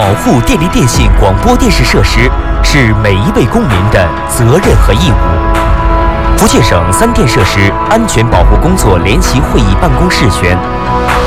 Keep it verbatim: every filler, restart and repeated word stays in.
护电力电信广播电视设施是每一位公民的责任和义务。福建省三电设施安全保护工作联席会议办公室宣，